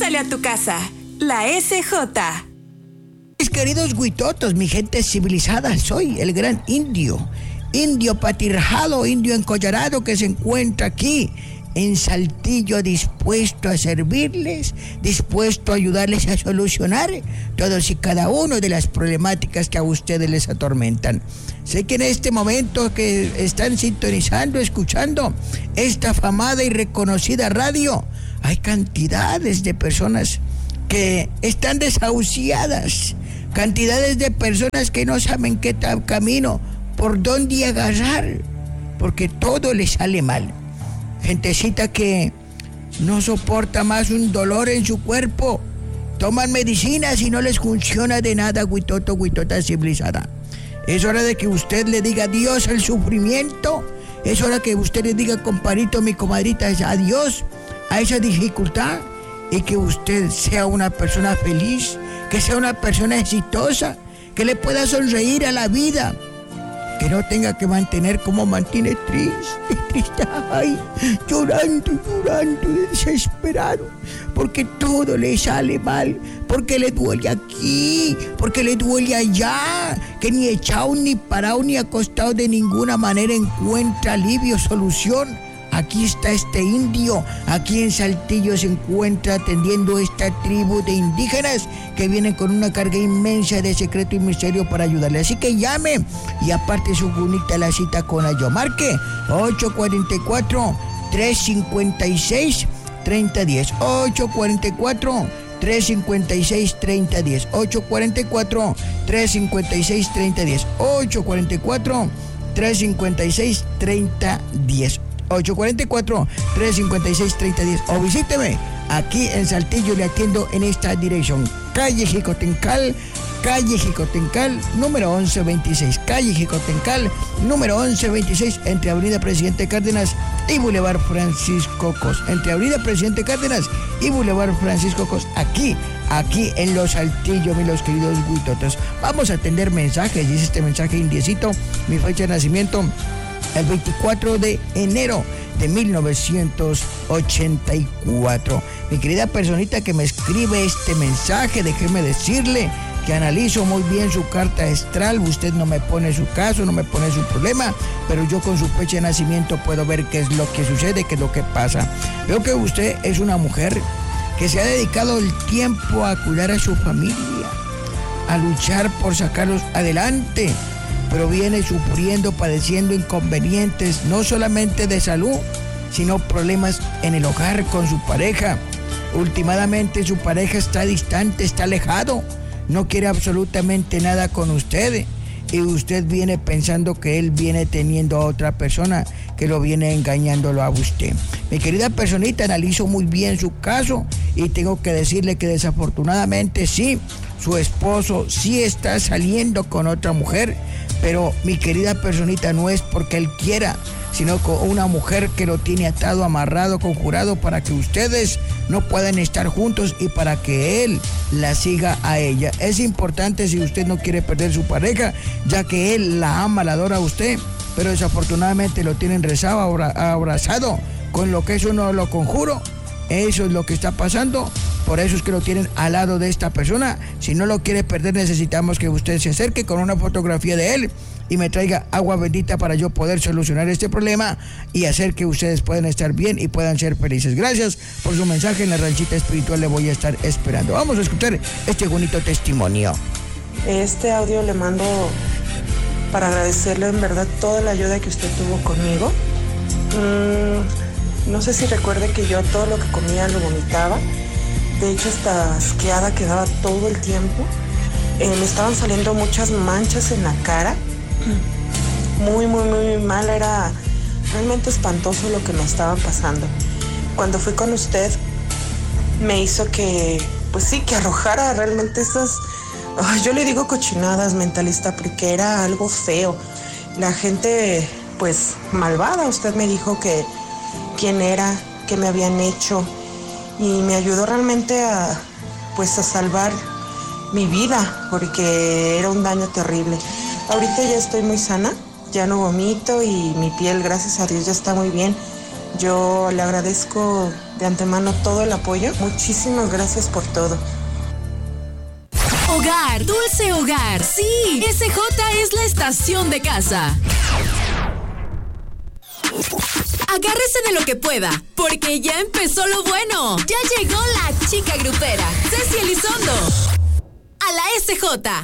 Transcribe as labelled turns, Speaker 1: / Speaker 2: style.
Speaker 1: Pásale a tu casa. La SJ.
Speaker 2: Mis queridos huitotos, mi gente civilizada, soy el gran indio patirjado, indio encollarado que se encuentra aquí en Saltillo, dispuesto a servirles, dispuesto a ayudarles a solucionar todos y cada uno de las problemáticas que a ustedes les atormentan. Sé que en este momento que están sintonizando, escuchando esta afamada y reconocida radio, hay cantidades de personas que están desahuciadas, cantidades de personas que no saben qué camino, por dónde agarrar, porque todo les sale mal. Gentecita que no soporta más un dolor en su cuerpo, toman medicinas y no les funciona de nada, huitota civilizada. Es hora de que usted le diga adiós al sufrimiento, es hora que usted le diga, compadrito, mi comadrita, adiós a esa dificultad, y que usted sea una persona feliz, que sea una persona exitosa, que le pueda sonreír a la vida, que no tenga que mantener como mantiene triste, ay, llorando, desesperado, porque todo le sale mal, porque le duele aquí, porque le duele allá, que ni echado, ni parado, ni acostado de ninguna manera encuentra alivio, solución. Aquí está este indio, aquí en Saltillo se encuentra atendiendo esta tribu de indígenas que vienen con una carga inmensa de secreto y misterio para ayudarle. Así que llame y aparte su bonita la cita con la marque 844-356-3010. 844-356-3010. 844-356-3010. 844-356-3010. 844-356-3010. O visíteme aquí en Saltillo, le atiendo en esta dirección. Calle Jicotencal, número 1126. Calle Jicotencal, número 1126, entre Avenida Presidente Cárdenas y Boulevard Francisco Cos. Entre Avenida Presidente Cárdenas y Boulevard Francisco Cos. Aquí en Los Saltillo, mis queridos huitotos. Vamos a atender mensajes. Dice este mensaje indiecito, mi fecha de nacimiento, el 24 de enero de 1984. Mi querida personita que me escribe este mensaje, déjeme decirle que analizo muy bien su carta astral. Usted no me pone su caso, no me pone su problema, pero yo con su fecha de nacimiento puedo ver qué es lo que sucede, qué es lo que pasa. Veo que usted es una mujer que se ha dedicado el tiempo a cuidar a su familia, a luchar por sacarlos adelante, pero viene sufriendo, padeciendo inconvenientes, no solamente de salud, sino problemas en el hogar con su pareja. Últimamente su pareja está distante, está alejado, no quiere absolutamente nada con usted, y usted viene pensando que él viene teniendo a otra persona que lo viene engañándolo a usted. Mi querida personita, analizo muy bien su caso y tengo que decirle que desafortunadamente sí, su esposo sí está saliendo con otra mujer, pero mi querida personita, no es porque él quiera, sino con una mujer que lo tiene atado, amarrado, conjurado para que ustedes no puedan estar juntos y para que él la siga a ella. Es importante si usted no quiere perder su pareja, ya que él la ama, la adora a usted, pero desafortunadamente lo tienen rezado, abrazado con lo que es uno lo conjuro. Eso es lo que está pasando. Por eso es que lo tienen al lado de esta persona. Si no lo quiere perder, necesitamos que usted se acerque con una fotografía de él y me traiga agua bendita para yo poder solucionar este problema y hacer que ustedes puedan estar bien y puedan ser felices. Gracias por su mensaje. En la ranchita espiritual le voy a estar esperando. Vamos a escuchar este bonito testimonio.
Speaker 3: Este audio le mando para agradecerle en verdad toda la ayuda que usted tuvo conmigo. No sé si recuerde que yo todo lo que comía lo vomitaba. De hecho, hasta asqueada quedaba todo el tiempo. Me estaban saliendo muchas manchas en la cara. Muy mal. Era realmente espantoso lo que me estaba pasando. Cuando fui con usted, me hizo que, pues sí, que arrojara realmente esas... yo le digo cochinadas, mentalista, porque era algo feo. La gente, pues, malvada. Usted me dijo que quién era, qué me habían hecho, y me ayudó realmente a salvar mi vida, porque era un daño terrible. Ahorita ya estoy muy sana, ya no vomito y mi piel, gracias a Dios, ya está muy bien. Yo le agradezco de antemano todo el apoyo. Muchísimas gracias por todo.
Speaker 1: Hogar, dulce hogar. Sí, SJ es la estación de casa. Agárrese de lo que pueda, porque ya empezó lo bueno. Ya llegó la chica grupera, Ceci Elizondo, a la SJ.